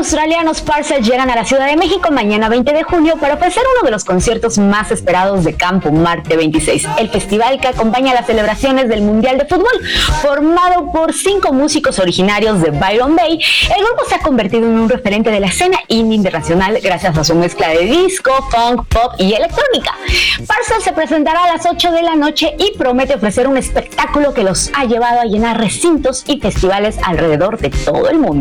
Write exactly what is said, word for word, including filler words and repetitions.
australianos Parcels llegan a la Ciudad de México mañana veinte de junio para ofrecer uno de los conciertos más esperados de Campo Marte veintiséis, el festival que acompaña las celebraciones del Mundial de Fútbol. Formado por cinco músicos originarios de Byron Bay, el grupo se ha convertido en un referente de la escena indie internacional gracias a su mezcla de disco, funk, pop y electrónica. Parcels se presentará a las ocho de la noche y promete ofrecer un espectáculo que los ha llevado a llenar recintos y festivales alrededor de todo el mundo.